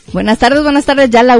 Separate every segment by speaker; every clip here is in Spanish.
Speaker 1: Buenas tardes, ya la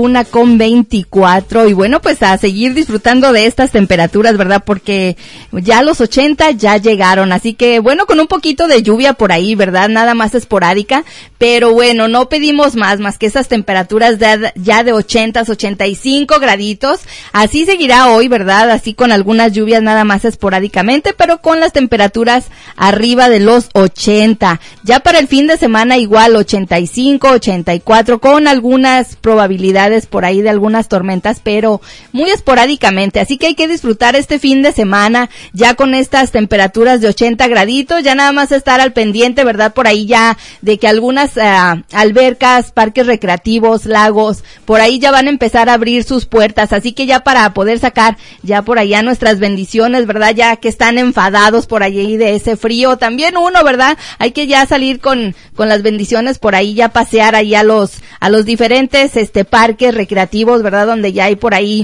Speaker 1: 1:24 y bueno, pues a seguir disfrutando de estas temperaturas, ¿verdad? Porque ya los 80 ya llegaron, así que bueno, con un poquito de lluvia por ahí, ¿verdad? Nada más esporádica, pero bueno, no pedimos más que esas temperaturas ya de 80, 85 graditos, así seguirá hoy, ¿verdad? Así con algunas lluvias nada más esporádicamente, pero con las temperaturas arriba de los 80. Ya para el fin de semana igual 85, 84 con algunas probabilidades por ahí de algunas tormentas, pero muy esporádicamente, así que hay que disfrutar este fin de semana ya con estas temperaturas de 80 graditos, ya nada más estar al pendiente, ¿verdad? Por ahí ya de que algunas albercas, parques recreativos, lagos, por ahí ya van a empezar a abrir sus puertas, así que ya para poder sacar ya por allá nuestras bendiciones, ¿verdad? Ya que están enfadados por allí de ese frío, también uno, ¿verdad? Hay que ya salir con las bendiciones por ahí, ya pasear ahí a los diferentes parques recreativos, ¿verdad? Donde ya hay por ahí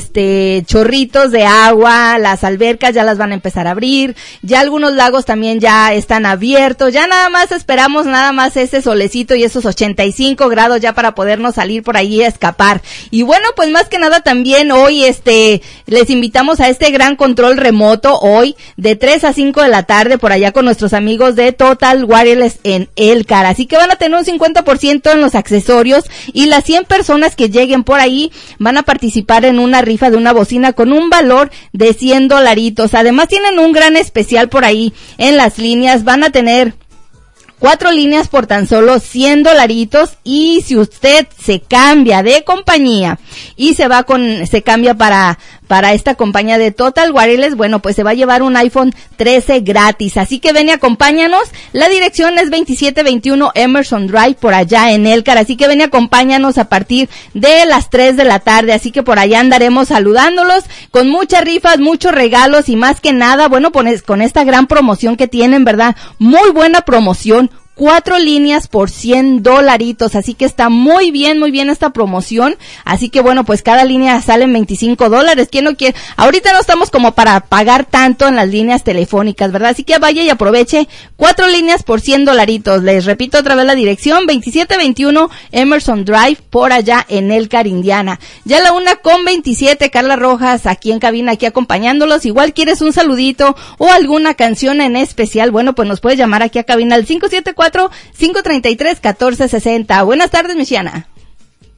Speaker 1: chorritos de agua, las albercas ya las van a empezar a abrir, ya algunos lagos también ya están abiertos, ya nada más esperamos ese solecito y esos 85 grados ya para podernos salir por ahí a escapar. Y bueno, pues más que nada también hoy les invitamos a este gran control remoto hoy de 3 a 5 de la tarde por allá con nuestros amigos de Total Wireless en Elcar, así que van a tener un 50% en los accesorios y las 100 personas que lleguen por ahí van a participar en una rifa de una bocina con un valor de $100. Además tienen un gran especial por ahí en las líneas, van a tener 4 líneas por tan solo $100 y si usted se cambia de compañía y se cambia para esta compañía de Total Wireless, bueno, pues se va a llevar un iPhone 13 gratis. Así que ven y acompáñanos. La dirección es 2721 Emerson Drive por allá en Elcar. Así que ven y acompáñanos a partir de las 3 de la tarde. Así que por allá andaremos saludándolos con muchas rifas, muchos regalos y más que nada, bueno, pues con esta gran promoción que tienen, ¿verdad? Muy buena promoción. 4 líneas por $100, así que está muy bien esta promoción, así que bueno, pues cada línea sale en $25, ¿quién no quiere? Ahorita no estamos como para pagar tanto en las líneas telefónicas, ¿verdad? Así que vaya y aproveche 4 líneas por $100, les repito otra vez la dirección, 2721 Emerson Drive, por allá en Elcar, Indiana. Ya la 1:27, Carla Rojas, aquí en cabina, aquí acompañándolos, igual quieres un saludito o alguna canción en especial, bueno, pues nos puedes llamar aquí a cabina al 574-533-1460. Buenas tardes, Michiana.